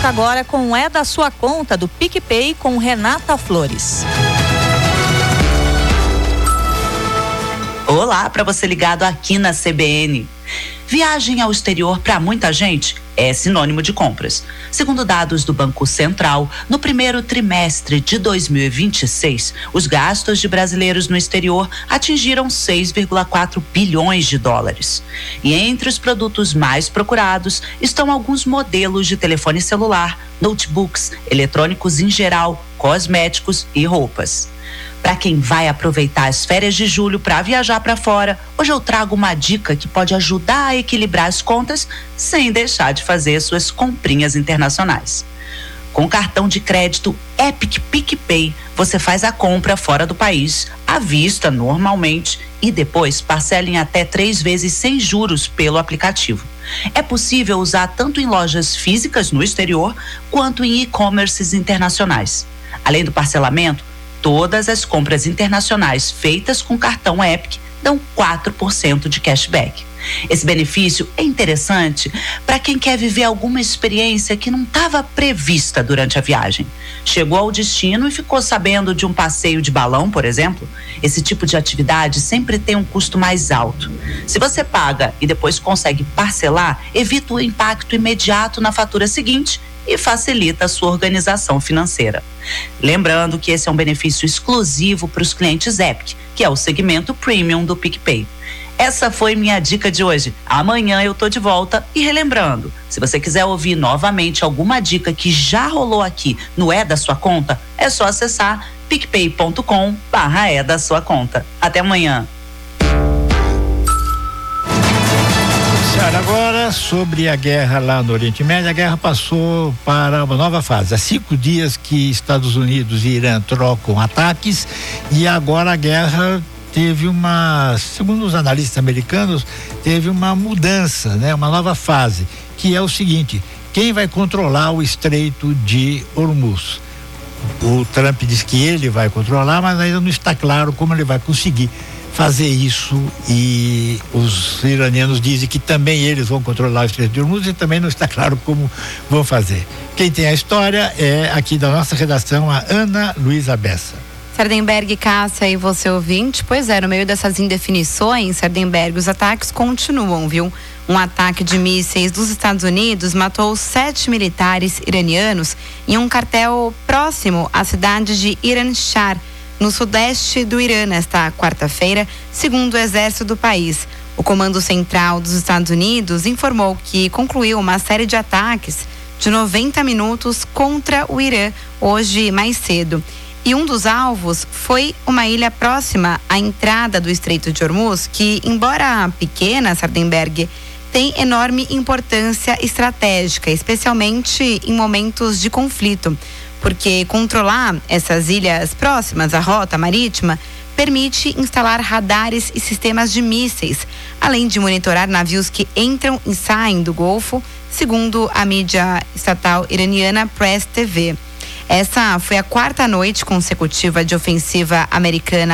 Atlético agora com É da Sua Conta, do PicPay, com Renata Flores. Olá, para você ligado aqui na CBN. Viagem ao exterior para muita gente é sinônimo de compras. Segundo dados do Banco Central, no primeiro trimestre de 2026, os gastos de brasileiros no exterior atingiram 6,4 bilhões de dólares. E entre os produtos mais procurados estão alguns modelos de telefone celular, notebooks, eletrônicos em geral, cosméticos e roupas. Para quem vai aproveitar as férias de julho para viajar para fora, hoje eu trago uma dica que pode ajudar a equilibrar as contas sem deixar de fazer suas comprinhas internacionais. Com o cartão de crédito Epic PicPay, você faz a compra fora do país, à vista normalmente, e depois parcela em até 3 vezes sem juros pelo aplicativo. É possível usar tanto em lojas físicas no exterior, quanto em e-commerces internacionais. Além do parcelamento, todas as compras internacionais feitas com cartão Epic dão 4% de cashback. Esse benefício é interessante para quem quer viver alguma experiência que não estava prevista durante a viagem. Chegou ao destino e ficou sabendo de um passeio de balão, por exemplo? Esse tipo de atividade sempre tem um custo mais alto. Se você paga e depois consegue parcelar, evita o impacto imediato na fatura seguinte e facilita a sua organização financeira. Lembrando que esse é um benefício exclusivo para os clientes Epic, que é o segmento premium do PicPay. Essa foi minha dica de hoje. Amanhã eu tô de volta e relembrando, se você quiser ouvir novamente alguma dica que já rolou aqui no É da Sua Conta, é só acessar picpay.com/é da sua conta. Até amanhã. Agora, sobre a guerra lá no Oriente Médio, a guerra passou para uma nova fase. Há 5 dias que Estados Unidos e Irã trocam ataques e agora a guerra teve segundo os analistas americanos, teve uma mudança, né? Uma nova fase, que é o seguinte: quem vai controlar o Estreito de Hormuz? O Trump diz que ele vai controlar, mas ainda não está claro como ele vai conseguir fazer isso, e os iranianos dizem que também eles vão controlar o Estreito de Hormuz e também não está claro como vão fazer. Quem tem a história é aqui da nossa redação, a Ana Luísa Bessa. Sardenberg, Cássia e você ouvinte, pois é, no meio dessas indefinições, Sardenberg, os ataques continuam, viu? Um ataque de mísseis dos Estados Unidos matou 7 militares iranianos em um quartel próximo à cidade de Iran-Shar, no sudeste do Irã, nesta quarta-feira, segundo o exército do país. O Comando Central dos Estados Unidos informou que concluiu uma série de ataques de 90 minutos contra o Irã hoje mais cedo. E um dos alvos foi uma ilha próxima à entrada do Estreito de Hormuz, que, embora pequena, Sardenberg, tem enorme importância estratégica, especialmente em momentos de conflito, porque controlar essas ilhas próximas à rota marítima permite instalar radares e sistemas de mísseis, além de monitorar navios que entram e saem do Golfo, segundo a mídia estatal iraniana Press TV. Essa foi a 4ª noite consecutiva de ofensiva americana